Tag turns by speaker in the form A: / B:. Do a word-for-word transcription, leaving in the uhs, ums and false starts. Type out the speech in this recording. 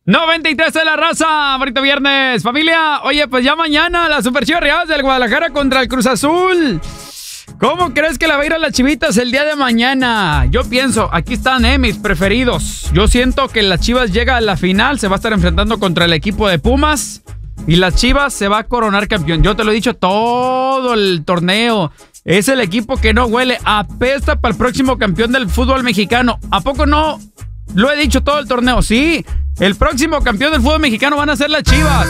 A: noventa y tres de la raza, bonito viernes, familia. Oye, pues ya mañana la Super Chivas Rayadas del Guadalajara contra el Cruz Azul. ¿Cómo crees que la va a ir a las Chivitas el día de mañana? Yo pienso, aquí están eh, mis preferidos. Yo siento que las Chivas llega a la final, se va a estar enfrentando contra el equipo de Pumas y las Chivas se va a coronar campeón. Yo te lo he dicho todo el torneo. Es el equipo que no huele, apesta para el próximo campeón del fútbol mexicano. ¿A poco no? Lo he dicho todo el torneo, sí. El próximo campeón del fútbol mexicano van a ser las Chivas.